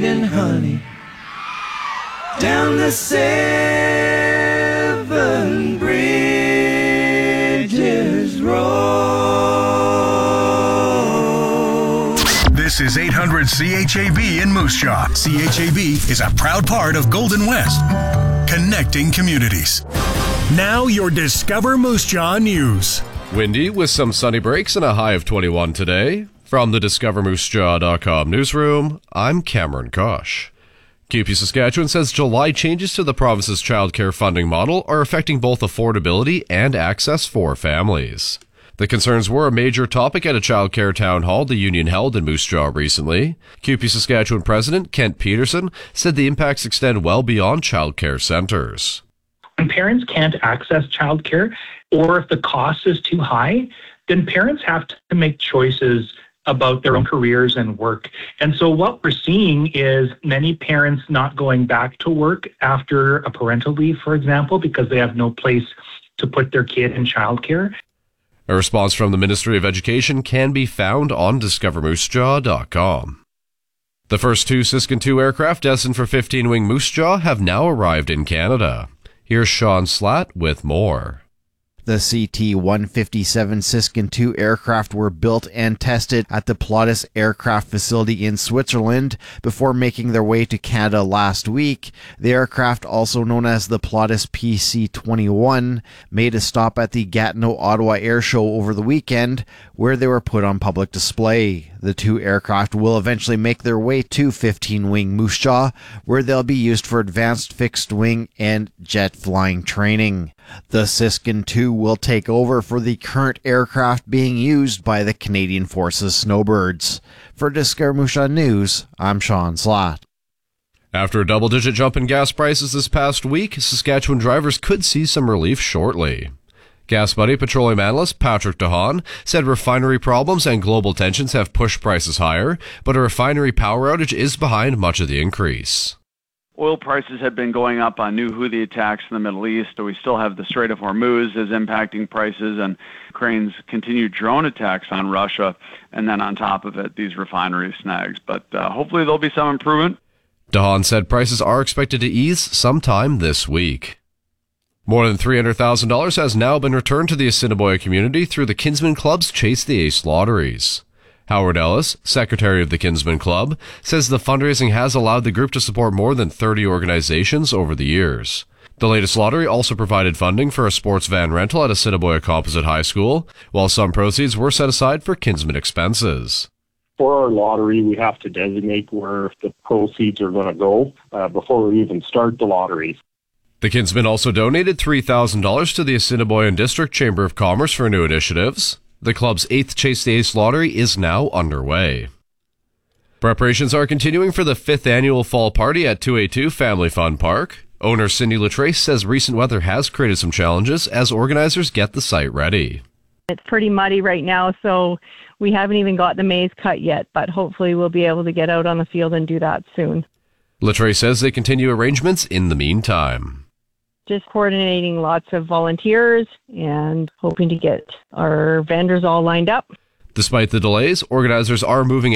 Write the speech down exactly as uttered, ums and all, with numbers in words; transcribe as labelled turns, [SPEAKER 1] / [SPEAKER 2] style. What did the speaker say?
[SPEAKER 1] sweet and honey. Down the seven bridges road.
[SPEAKER 2] This is eight hundred C H A B in Moose Jaw. C H A B is a proud part of Golden West, connecting communities. Now your Discover Moose Jaw news.
[SPEAKER 3] Windy with some sunny breaks and a high of twenty-one today. From the discover moose jaw dot com newsroom, I'm Cameron Kosh. Q P Saskatchewan says July changes to the province's childcare funding model are affecting both affordability and access for families. The concerns were a major topic at a childcare town hall the union held in Moose Jaw recently. Q P Saskatchewan President Kent Peterson said the impacts extend well beyond childcare centres.
[SPEAKER 4] When parents can't access childcare, or if the cost is too high, then parents have to make choices about their own careers and work. And so what we're seeing is many parents not going back to work after a parental leave, for example, because they have no place to put their kid in childcare.
[SPEAKER 3] A response from the Ministry of Education can be found on discover moose jaw dot com. The first two Siskin two aircraft destined for fifteen-wing Moose Jaw have now arrived in Canada. Here's Sean Slatt with more.
[SPEAKER 5] The C T one fifty-seven Siskin two aircraft were built and tested at the Pilatus Aircraft Facility in Switzerland before making their way to Canada last week. The aircraft, also known as the Pilatus P C twenty-one, made a stop at the Gatineau Ottawa Air Show over the weekend, where they were put on public display. The two aircraft will eventually make their way to fifteen-wing Moose Jaw, where they'll be used for advanced fixed-wing and jet flying training. The Siskin two will take over for the current aircraft being used by the Canadian Forces Snowbirds. For Discover Moose Jaw News, I'm Sean Slatt.
[SPEAKER 3] After a double-digit jump in gas prices this past week, Saskatchewan drivers could see some relief shortly. Gas Buddy petroleum analyst Patrick DeHaan said refinery problems and global tensions have pushed prices higher, but a refinery power outage is behind much of the increase.
[SPEAKER 6] Oil prices have been going up on new Houthi attacks in the Middle East. So we still have the Strait of Hormuz is impacting prices, and Ukraine's continued drone attacks on Russia, and then on top of it, these refinery snags. But uh, hopefully there'll be some improvement.
[SPEAKER 3] DeHaan said prices are expected to ease sometime this week. More than three hundred thousand dollars has now been returned to the Assiniboia community through the Kinsman Club's Chase the Ace lotteries. Howard Ellis, secretary of the Kinsman Club, says the fundraising has allowed the group to support more than thirty organizations over the years. The latest lottery also provided funding for a sports van rental at Assiniboia Composite High School, while some proceeds were set aside for Kinsman expenses.
[SPEAKER 7] For our lottery, we have to designate where the proceeds are going to go uh, before we even start the lottery.
[SPEAKER 3] The Kinsman also donated three thousand dollars to the Assiniboia District Chamber of Commerce for new initiatives. The club's eighth Chase the Ace lottery is now underway. Preparations are continuing for the fifth annual fall party at two eighty-two Family Fun Park. Owner Cindy Latrace says recent weather has created some challenges as organizers get the site ready.
[SPEAKER 8] It's pretty muddy right now, so we haven't even got the maize cut yet, but hopefully we'll be able to get out on the field and do that soon.
[SPEAKER 3] Latrace says they continue arrangements in the meantime.
[SPEAKER 8] Just coordinating lots of volunteers and hoping to get our vendors all lined up.
[SPEAKER 3] Despite the delays, organizers are moving